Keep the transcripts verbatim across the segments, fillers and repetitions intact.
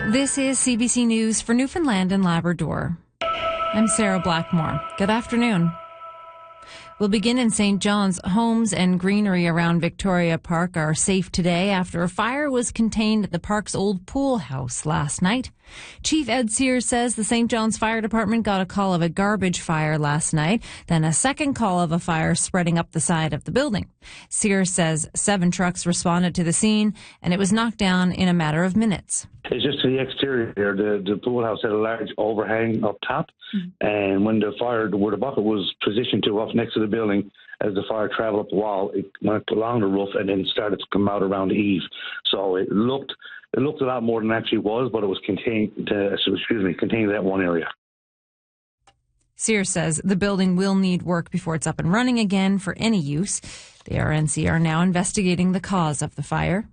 This is C B C News for Newfoundland and Labrador. I'm Sarah Blackmore. Good afternoon. We'll begin in Saint John's. Homes and greenery around Victoria Park are safe today after a fire was contained at the park's old pool house last night. Chief Ed Sears says the Saint John's Fire Department got a call of a garbage fire last night, then a second call of a fire spreading up the side of the building. Sears says seven trucks responded to the scene and it was knocked down in a matter of minutes. It's just to the exterior there. The, the pool house had a large overhang up top, mm-hmm. and when the fire, where the bucket was positioned to up next to the building, as the fire traveled up the wall, it went along the roof and then started to come out around the eave. So it looked it looked a lot more than it actually was, but it was contained to, excuse me, contained to that one area. Sears says the building will need work before it's up and running again for any use. The R N C are now investigating the cause of the fire.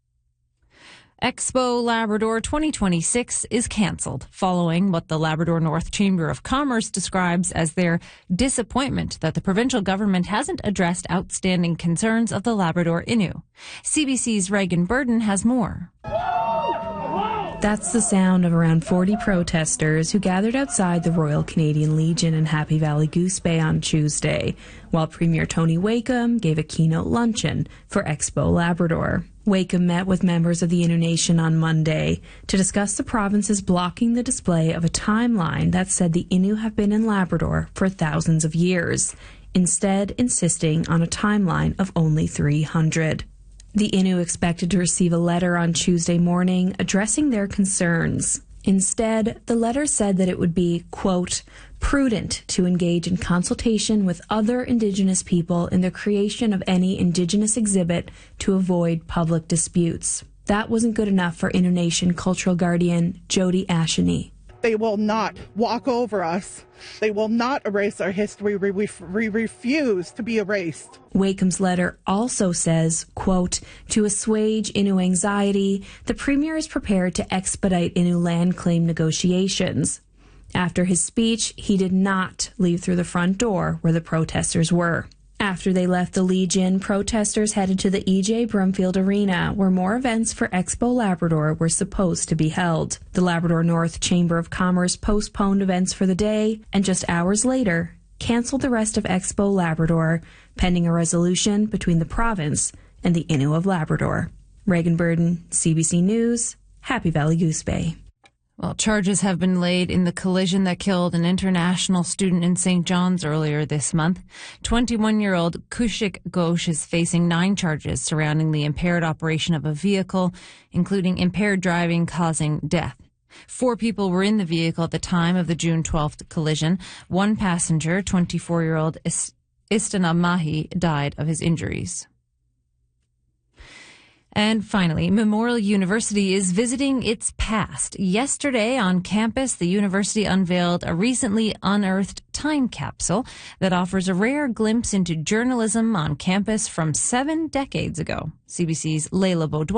Expo Labrador twenty twenty-six is cancelled following what the Labrador North Chamber of Commerce describes as their disappointment that the provincial government hasn't addressed outstanding concerns of the Labrador Innu. C B C's Reagan Burden has more. That's the sound of around forty protesters who gathered outside the Royal Canadian Legion in Happy Valley Goose Bay on Tuesday, while Premier Tony Wakeham gave a keynote luncheon for Expo Labrador. Wakeham met with members of the Innu Nation on Monday to discuss the province's blocking the display of a timeline that said the Innu have been in Labrador for thousands of years, instead insisting on a timeline of only three hundred. The Innu expected to receive a letter on Tuesday morning addressing their concerns. Instead, the letter said that it would be, quote, prudent to engage in consultation with other Indigenous people in the creation of any Indigenous exhibit to avoid public disputes. That wasn't good enough for Innu Nation cultural guardian Jody Asheny. They will not walk over us. They will not erase our history. We, we, we refuse to be erased. Wakeham's letter also says, quote, to assuage Innu anxiety, the Premier is prepared to expedite Innu land claim negotiations. After his speech, he did not leave through the front door where the protesters were. After they left the Legion, protesters headed to the E J Brumfield Arena, where more events for Expo Labrador were supposed to be held. The Labrador North Chamber of Commerce postponed events for the day, and just hours later, cancelled the rest of Expo Labrador, pending a resolution between the province and the Innu of Labrador. Reagan Burden, C B C News, Happy Valley Goose Bay. Well, charges have been laid in the collision that killed an international student in Saint John's earlier this month. twenty-one-year-old Kushik Ghosh is facing nine charges surrounding the impaired operation of a vehicle, including impaired driving causing death. Four people were in the vehicle at the time of the June twelfth collision. One passenger, twenty-four-year-old Istana Mahi, died of his injuries. And finally, Memorial University is visiting its past. Yesterday on campus, the university unveiled a recently unearthed time capsule that offers a rare glimpse into journalism on campus from seven decades ago. C B C's Layla Baudouin